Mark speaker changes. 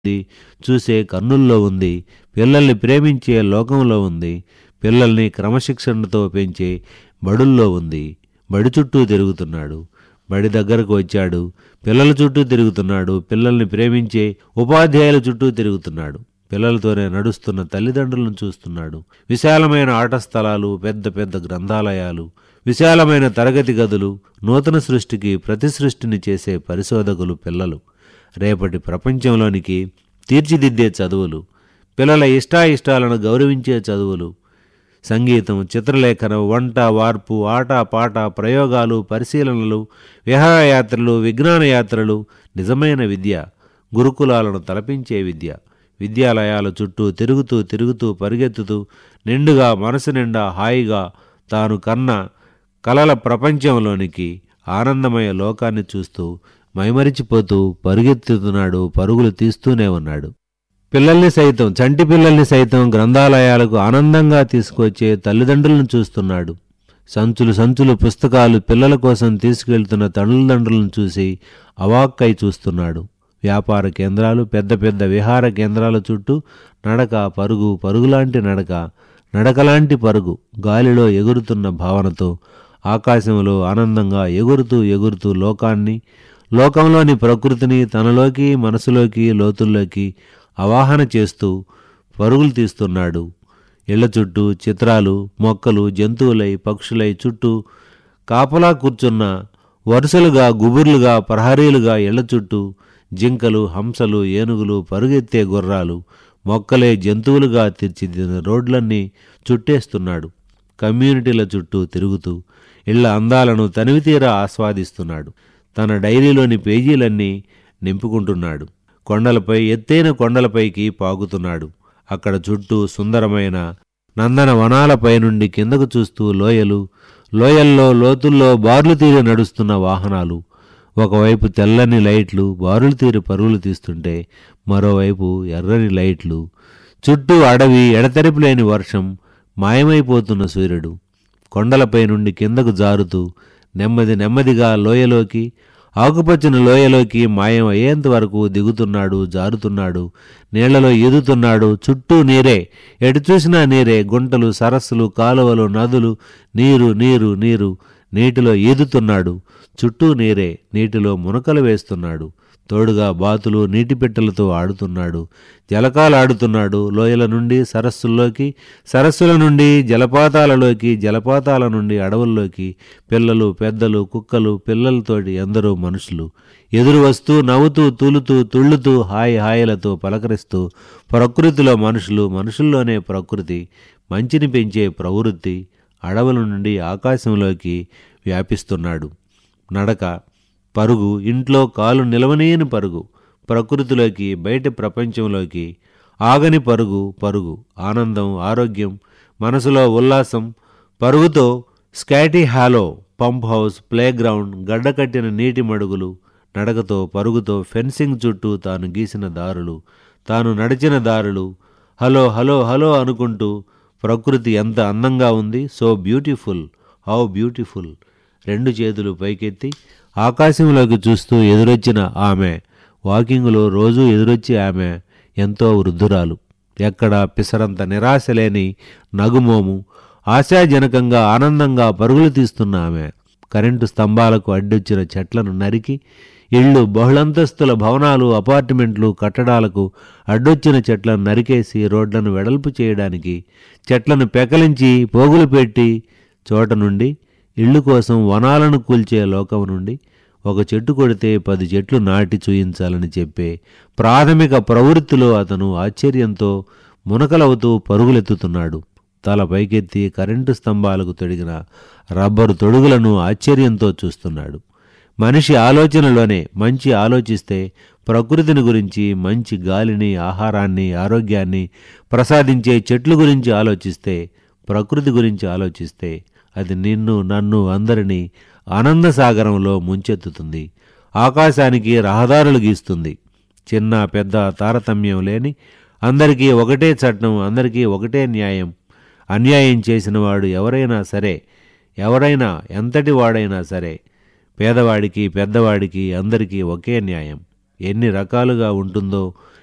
Speaker 1: ఉంది, చూసే కన్నుల్లో ఉంది, పిల్లల్ని ప్రేమించే లోకంలో ఉంది, పిల్లల్ని క్రమశిక్షణతో పెంచే బడుల్లో ఉంది. బడి చుట్టూ తిరుగుతున్నాడు. బడి దగ్గరకు వచ్చాడు. పిల్లల చుట్టూ తిరుగుతున్నాడు. పిల్లల్ని ప్రేమించే ఉపాధ్యాయుల చుట్టూ తిరుగుతున్నాడు. పిల్లలతోనే నడుస్తున్న తల్లిదండ్రులను చూస్తున్నాడు. విశాలమైన ఆట స్థలాలు, పెద్ద పెద్ద గ్రంథాలయాలు, విశాలమైన తరగతి గదులు, నూతన సృష్టికి ప్రతి సృష్టిని చేసే పరిశోధకులు పిల్లలు, రేపటి ప్రపంచంలోనికి తీర్చిదిద్దే చదువులు, పిల్లల ఇష్టాయిష్టాలను గౌరవించే చదువులు, సంగీతం, చిత్రలేఖనం, వంట, వార్పు, ఆట పాట, ప్రయోగాలు, పరిశీలనలు, విహారయాత్రలు, విజ్ఞానయాత్రలు, నిజమైన విద్య, గురుకులాలను తలపించే విద్య. విద్యాలయాల చుట్టూ తిరుగుతూ తిరుగుతూ పరిగెత్తుతూ నిండుగా మనసు నిండా హాయిగా తాను కన్న కలల ప్రపంచంలోనికి, ఆనందమయ లోకాన్ని చూస్తూ మైమరిచిపోతూ పరుగెత్తుతున్నాడు. పరుగులు తీస్తూనే ఉన్నాడు. పిల్లల్ని సైతం, చంటి పిల్లల్ని సైతం గ్రంథాలయాలకు ఆనందంగా తీసుకొచ్చే తల్లిదండ్రులను చూస్తున్నాడు. సంచులు సంచులు పుస్తకాలు పిల్లల కోసం తీసుకెళ్తున్న తల్లిదండ్రులను చూసి అవాక్కై చూస్తున్నాడు. వ్యాపార కేంద్రాలు, పెద్ద పెద్ద విహార కేంద్రాల చుట్టూ నడక, పరుగు, పరుగులాంటి నడక, నడకలాంటి పరుగు, గాలిలో ఎగురుతున్న భావనతో ఆకాశంలో ఆనందంగా ఎగురుతూ ఎగురుతూ లోకాన్ని, లోకంలోని ప్రకృతిని తనలోకి, మనసులోకి, లోతుల్లోకి ఆవాహన చేస్తూ పరుగులు తీస్తున్నాడు. ఇళ్ల చుట్టూ చిత్రాలు, మొక్కలు, జంతువులై, పక్షులై చుట్టూ కాపలా కూర్చున్న వరుసలుగా, గుబుర్లుగా, ప్రహరీలుగా ఇళ్ల చుట్టూ జింకలు, హంసలు, ఏనుగులు, పరుగెత్తే గుర్రాలు, మొక్కలే జంతువులుగా తీర్చిదిద్దిన రోడ్లన్నీ చుట్టేస్తున్నాడు. కమ్యూనిటీల చుట్టూ తిరుగుతూ ఇళ్ల అందాలను తనివితీరా ఆస్వాదిస్తున్నాడు. తన డైరీలోని పేజీలన్నీ నింపుకుంటున్నాడు. కొండలపై, ఎత్తైన కొండలపైకి పాకుతున్నాడు. అక్కడ చుట్టూ సుందరమైన నందన వనాలపై నుండి కిందకు చూస్తూ లోయలు, లోయల్లో లోతుల్లో బార్లు తీరి నడుస్తున్న వాహనాలు, ఒకవైపు తెల్లని లైట్లు బారులు తీరి పరుగులు తీస్తుంటే మరోవైపు ఎర్రని లైట్లు, చుట్టూ అడవి, ఎడతెరిపి లేని వర్షం, మాయమైపోతున్న సూర్యుడు. కొండలపై నుండి కిందకు జారుతూ నెమ్మది నెమ్మదిగా లోయలోకి, ఆకుపచ్చని లోయలోకి మాయం అయ్యేంత వరకు దిగుతున్నాడు, జారుతున్నాడు, నీళ్లలో ఈదుతున్నాడు. చుట్టూ నీరే, ఎటు చూసినా నీరే, గుంటలు, సరస్సులు, కాలువలు, నదులు, నీరు నీరు నీరు. నీటిలో ఈదుతున్నాడు. చుట్టూ నీరే, నీటిలో మునకలు వేస్తున్నాడు. తోడుగా బాతులు, నీటి పిట్టలతో ఆడుతున్నాడు. జలకాలాడుతున్నాడు. లోయల నుండి సరస్సుల్లోకి, సరస్సుల నుండి జలపాతాలలోకి, జలపాతాల నుండి అడవుల్లోకి. పిల్లలు, పెద్దలు, కుక్కలు, పిల్లలతోటి ఎందరో మనుషులు ఎదురు వస్తూ, నవ్వుతూ, తూలుతూ, తుళ్ళుతూ, హాయి హాయిలతో పలకరిస్తూ, ప్రకృతిలో మనుషులు, మనుషుల్లోనే ప్రకృతి, మంచిని పెంచే ప్రవృత్తి. అడవుల నుండి ఆకాశంలోకి వ్యాపిస్తున్నాడు. నడక, పరుగు, ఇంట్లో కాలు నిలవనేని పరుగు, ప్రకృతిలోకి, బయట ప్రపంచంలోకి ఆగని పరుగు, పరుగు. ఆనందం, ఆరోగ్యం, మనసులో ఉల్లాసం. పరుగుతో స్కాటీ హాలో, పంప్ హౌస్, ప్లేగ్రౌండ్, గడ్డకట్టిన నీటి మడుగులు. నడకతో, పరుగుతో ఫెన్సింగ్ చుట్టూ తాను గీసిన దారులు, తాను నడిచిన దారులు. హలో హలో హలో అనుకుంటూ ప్రకృతి ఎంత అందంగా ఉంది, సో బ్యూటిఫుల్, హౌ బ్యూటిఫుల్. రెండు చేతులు పైకెత్తి ఆకాశంలోకి చూస్తూ ఎదురొచ్చిన ఆమె, వాకింగ్లో రోజూ ఎదురొచ్చి ఆమె ఎంతో వృద్ధురాలు. ఎక్కడా పిసరంత నిరాశ లేని నగుమోము, ఆశాజనకంగా ఆనందంగా పరుగులు తీస్తున్న ఆమె. కరెంటు స్తంభాలకు అడ్డొచ్చిన చెట్లను నరికి, ఇళ్ళు, బహుళంతస్తుల భవనాలు, అపార్ట్మెంట్లు, కట్టడాలకు అడ్డొచ్చిన చెట్లను నరికేసి రోడ్లను వెడల్పు చేయడానికి చెట్లను పెకలించి పోగులు పెట్టి చోట నుండి ఇళ్ళు కోసం వనాలను కూల్చే లోకం నుండి ఒక చెట్టు కొడితే 10 చెట్లు నాటి చూయించాలని చెప్పే ప్రాథమిక ప్రవృత్తిలో అతను ఆశ్చర్యంతో మునకలవుతూ పరుగులెత్తుతున్నాడు. తల పైకెత్తి కరెంటు స్తంభాలకు తొడిగిన రబ్బరు తొడుగులను ఆశ్చర్యంతో చూస్తున్నాడు. మనిషి ఆలోచనలోనే మంచి ఆలోచిస్తే, ప్రకృతిని గురించి, మంచి గాలిని, ఆహారాన్ని, ఆరోగ్యాన్ని ప్రసాదించే చెట్లు గురించి ఆలోచిస్తే, ప్రకృతి గురించి ఆలోచిస్తే, అది నిన్ను, నన్ను, అందరినీ ఆనందసాగరంలో ముంచెత్తుతుంది. ఆకాశానికి రహదారులు గీస్తుంది. చిన్న పెద్ద తారతమ్యం లేని, అందరికీ ఒకటే చట్టం, అందరికీ ఒకటే న్యాయం. అన్యాయం చేసినవాడు ఎవరైనా సరే, ఎవరైనా ఎంతటి వాడైనా సరే, పేదవాడికి, పెద్దవాడికి, అందరికీ ఒకే న్యాయం. ఎన్ని రకాలుగా ఉంటుందో